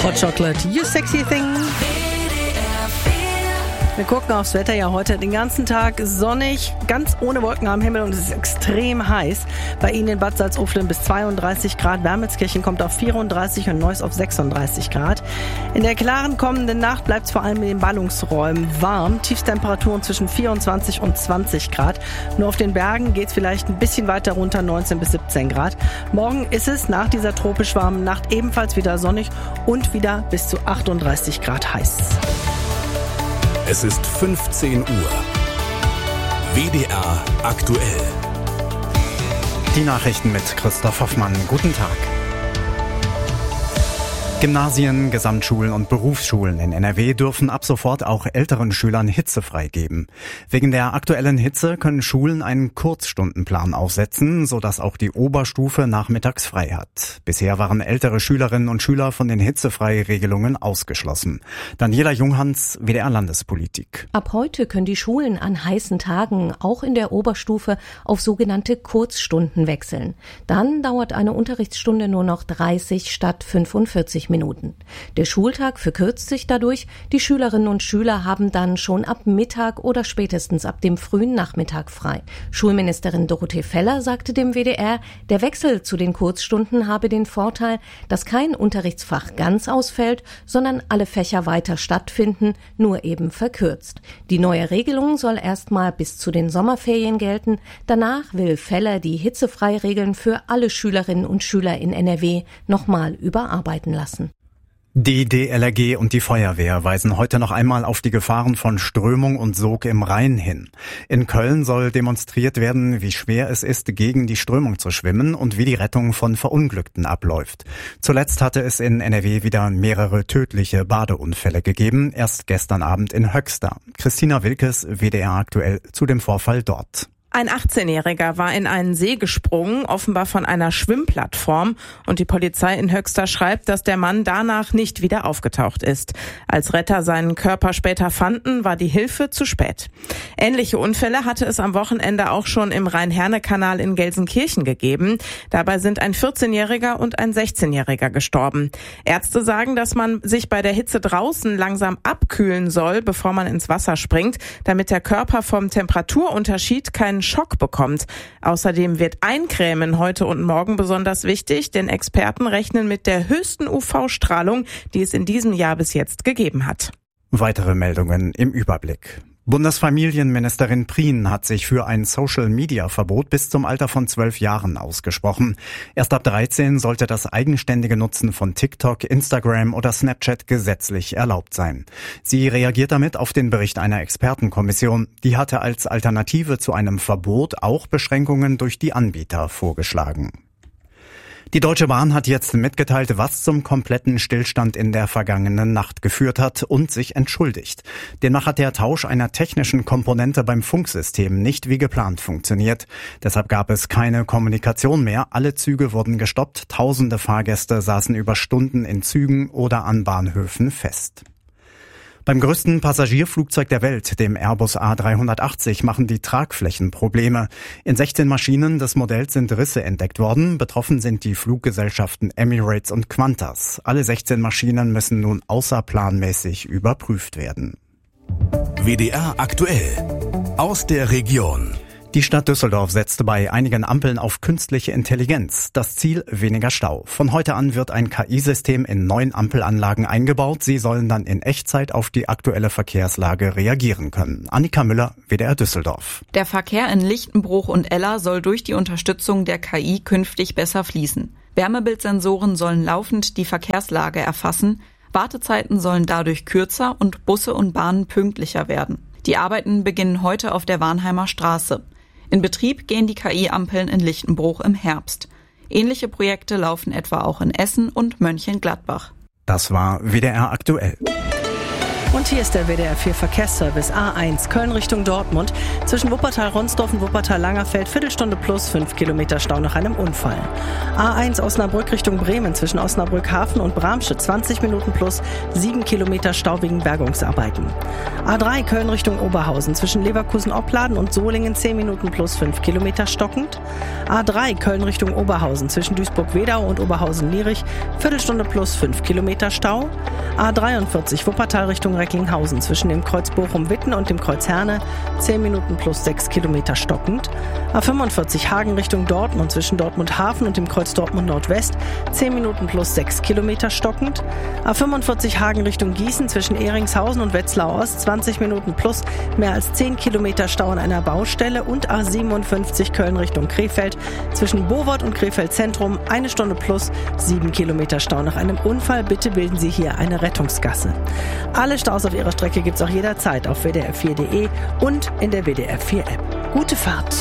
Hot Chocolate, you sexy thing. Wir gucken aufs Wetter ja heute den ganzen Tag sonnig, ganz ohne Wolken am Himmel und es ist extrem heiß. Bei Ihnen in Bad Salzuflen bis 32 Grad, Wermelskirchen kommt auf 34 und Neuss auf 36 Grad. In der klaren kommenden Nacht bleibt es vor allem in den Ballungsräumen warm. Tiefstemperaturen zwischen 24 und 20 Grad. Nur auf den Bergen geht es vielleicht ein bisschen weiter runter, 19 bis 17 Grad. Morgen ist es nach dieser tropisch warmen Nacht ebenfalls wieder sonnig und wieder bis zu 38 Grad heiß. Es ist 15 Uhr. WDR aktuell. Die Nachrichten mit Christoph Hoffmann. Guten Tag. Gymnasien, Gesamtschulen und Berufsschulen in NRW dürfen ab sofort auch älteren Schülern hitzefrei geben. Wegen der aktuellen Hitze können Schulen einen Kurzstundenplan aufsetzen, sodass auch die Oberstufe nachmittags frei hat. Bisher waren ältere Schülerinnen und Schüler von den Hitzefrei-Regelungen ausgeschlossen. Daniela Junghans, WDR Landespolitik. Ab heute können die Schulen an heißen Tagen auch in der Oberstufe auf sogenannte Kurzstunden wechseln. Dann dauert eine Unterrichtsstunde nur noch 30 statt 45 Minuten. Der Schultag verkürzt sich dadurch. Die Schülerinnen und Schüler haben dann schon ab Mittag oder spätestens ab dem frühen Nachmittag frei. Schulministerin Dorothee Feller sagte dem WDR, der Wechsel zu den Kurzstunden habe den Vorteil, dass kein Unterrichtsfach ganz ausfällt, sondern alle Fächer weiter stattfinden, nur eben verkürzt. Die neue Regelung soll erstmal bis zu den Sommerferien gelten. Danach will Feller die Hitzefreiregeln für alle Schülerinnen und Schüler in NRW nochmal überarbeiten lassen. Die DLRG und die Feuerwehr weisen heute noch einmal auf die Gefahren von Strömung und Sog im Rhein hin. In Köln soll demonstriert werden, wie schwer es ist, gegen die Strömung zu schwimmen und wie die Rettung von Verunglückten abläuft. Zuletzt hatte es in NRW wieder mehrere tödliche Badeunfälle gegeben, erst gestern Abend in Höxter. Christina Wilkes, WDR aktuell, zu dem Vorfall dort. Ein 18-Jähriger war in einen See gesprungen, offenbar von einer Schwimmplattform. Und die Polizei in Höxter schreibt, dass der Mann danach nicht wieder aufgetaucht ist. Als Retter seinen Körper später fanden, war die Hilfe zu spät. Ähnliche Unfälle hatte es am Wochenende auch schon im Rhein-Herne-Kanal in Gelsenkirchen gegeben. Dabei sind ein 14-Jähriger und ein 16-Jähriger gestorben. Ärzte sagen, dass man sich bei der Hitze draußen langsam abkühlen soll, bevor man ins Wasser springt, damit der Körper vom Temperaturunterschied keinen Schock bekommt. Außerdem wird Eincremen heute und morgen besonders wichtig, denn Experten rechnen mit der höchsten UV-Strahlung, die es in diesem Jahr bis jetzt gegeben hat. Weitere Meldungen im Überblick. Bundesfamilienministerin Prien hat sich für ein Social-Media-Verbot bis zum Alter von 12 Jahren ausgesprochen. Erst ab 13 sollte das eigenständige Nutzen von TikTok, Instagram oder Snapchat gesetzlich erlaubt sein. Sie reagiert damit auf den Bericht einer Expertenkommission. Die hatte als Alternative zu einem Verbot auch Beschränkungen durch die Anbieter vorgeschlagen. Die Deutsche Bahn hat jetzt mitgeteilt, was zum kompletten Stillstand in der vergangenen Nacht geführt hat und sich entschuldigt. Demnach hat der Tausch einer technischen Komponente beim Funksystem nicht wie geplant funktioniert. Deshalb gab es keine Kommunikation mehr. Alle Züge wurden gestoppt. Tausende Fahrgäste saßen über Stunden in Zügen oder an Bahnhöfen fest. Beim größten Passagierflugzeug der Welt, dem Airbus A380, machen die Tragflächen Probleme. In 16 Maschinen des Modells sind Risse entdeckt worden. Betroffen sind die Fluggesellschaften Emirates und Qantas. Alle 16 Maschinen müssen nun außerplanmäßig überprüft werden. WDR aktuell. Aus der Region. Die Stadt Düsseldorf setzte bei einigen Ampeln auf künstliche Intelligenz. Das Ziel: weniger Stau. Von heute an wird ein KI-System in 9 Ampelanlagen eingebaut. Sie sollen dann in Echtzeit auf die aktuelle Verkehrslage reagieren können. Annika Müller, WDR Düsseldorf. Der Verkehr in Lichtenbruch und Eller soll durch die Unterstützung der KI künftig besser fließen. Wärmebildsensoren sollen laufend die Verkehrslage erfassen. Wartezeiten sollen dadurch kürzer und Busse und Bahnen pünktlicher werden. Die Arbeiten beginnen heute auf der Warnheimer Straße. In Betrieb gehen die KI-Ampeln in Lichtenbruch im Herbst. Ähnliche Projekte laufen etwa auch in Essen und Mönchengladbach. Das war WDR aktuell. Und hier ist der WDR 4 Verkehrsservice A1 Köln Richtung Dortmund. Zwischen Wuppertal-Ronsdorf und Wuppertal-Langerfeld Viertelstunde plus 5 Kilometer Stau nach einem Unfall. A1 Osnabrück Richtung Bremen zwischen Osnabrück-Hafen und Bramsche 20 Minuten plus 7 Kilometer Stau wegen Bergungsarbeiten. A3 Köln Richtung Oberhausen zwischen Leverkusen-Opladen und Solingen 10 Minuten plus 5 Kilometer stockend. A3 Köln Richtung Oberhausen zwischen Duisburg-Wedau und Oberhausen-Lierich Viertelstunde plus 5 Kilometer Stau. A43 Wuppertal Richtung Recklinghausen zwischen dem Kreuz Bochum-Witten und dem Kreuz Herne 10 Minuten plus 6 Kilometer stockend. A45 Hagen Richtung Dortmund zwischen Dortmund-Hafen und dem Kreuz Dortmund-Nordwest 10 Minuten plus 6 Kilometer stockend. A45 Hagen Richtung Gießen zwischen Ehringshausen und Wetzlar Ost 20 Minuten plus mehr als 10 Kilometer Stau an einer Baustelle. Und A57 Köln Richtung Krefeld zwischen Bowort und Krefeld Zentrum 1 Stunde plus 7 Kilometer Stau nach einem Unfall. Bitte bilden Sie hier eine Rettungsgasse. Alle Staus auf Ihrer Strecke gibt es auch jederzeit auf wdr4.de und in der WDR 4 App. Gute Fahrt!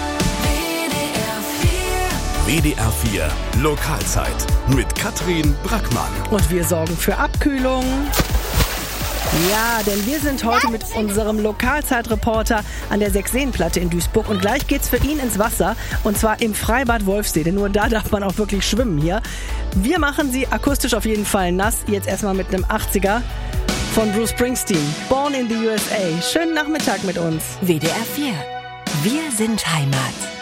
WDR 4 Lokalzeit mit Katrin Brackmann. Und wir sorgen für Abkühlung. Ja, denn wir sind heute mit unserem Lokalzeitreporter an der Sechseenplatte in Duisburg und gleich geht's für ihn ins Wasser und zwar im Freibad Wolfsee, denn nur da darf man auch wirklich schwimmen hier. Wir machen sie akustisch auf jeden Fall nass, jetzt erstmal mit einem 80er von Bruce Springsteen, Born in the USA. Schönen Nachmittag mit uns. WDR 4, wir sind Heimat.